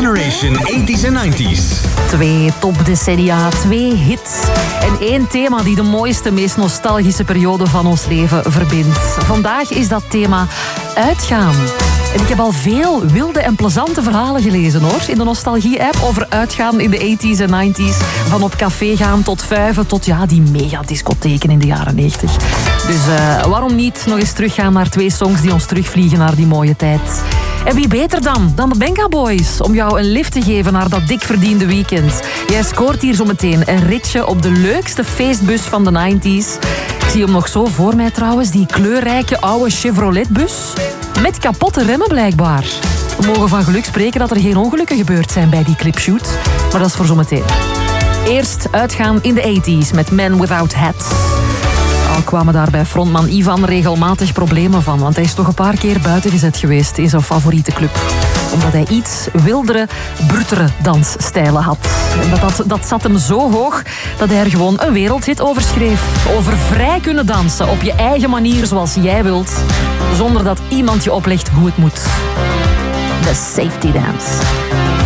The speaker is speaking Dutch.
Generation 80s en 90s. 2 topdecennia, 2 hits en 1 thema die de mooiste, meest nostalgische periode van ons leven verbindt. Vandaag is dat thema uitgaan. En ik heb al veel wilde en plezante verhalen gelezen hoor, in de Nostalgie-app over uitgaan in de 80s en 90s. Van op café gaan tot vuiven tot die megadiscotheken in de jaren 90. Dus waarom niet nog eens teruggaan naar 2 songs die ons terugvliegen naar die mooie tijd. En wie beter dan de Benga Boys om jou een lift te geven naar dat dik verdiende weekend. Jij scoort hier zo meteen een ritje op de leukste feestbus van de 90s. Ik zie hem nog zo voor mij trouwens, die kleurrijke oude Chevrolet-bus. Met kapotte remmen blijkbaar. We mogen van geluk spreken dat er geen ongelukken gebeurd zijn bij die clipshoot. Maar dat is voor zometeen. Eerst uitgaan in de 80s met Men Without Hats. Al kwamen daar bij frontman Ivan regelmatig problemen van, want hij is toch een paar keer buiten gezet geweest in zijn favoriete club. Omdat hij iets wildere, brutere dansstijlen had. En dat zat hem zo hoog dat hij er gewoon een wereldhit over schreef. Over vrij kunnen dansen op je eigen manier zoals jij wilt, zonder dat iemand je oplegt hoe het moet. The Safety Dance.